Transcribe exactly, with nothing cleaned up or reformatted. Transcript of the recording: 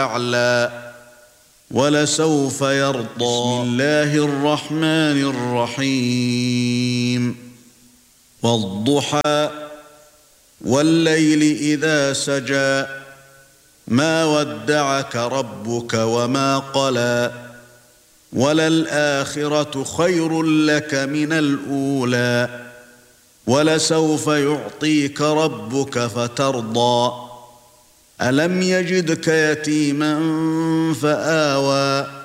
الأعلى ولسوف يرضى. بسم الله الرحمن الرحيم. والضحى والليل إذا سجى ما ودعك ربك وما قلى وللآخرة خير لك من الأولى ولسوف يعطيك ربك فترضى ألم يجدك يتيما فآوى